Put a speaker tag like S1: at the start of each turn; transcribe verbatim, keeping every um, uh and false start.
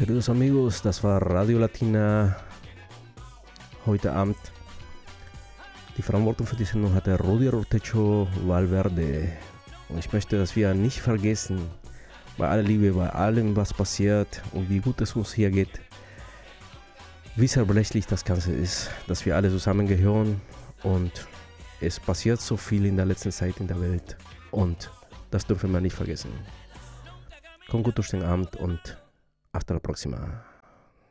S1: Queridos amigos, das war Radio Latina heute Abend. Die Verantwortung für die Sendung hatte Rudi Rotecho Valverde. Und ich möchte, dass wir nicht vergessen, bei aller Liebe, bei allem, was passiert und wie gut es uns hier geht, wie zerbrechlich das Ganze ist, dass wir alle zusammengehören und es passiert so viel in der letzten Zeit in der Welt und das dürfen wir nicht vergessen. Kommt gut durch den Abend und hasta la próxima.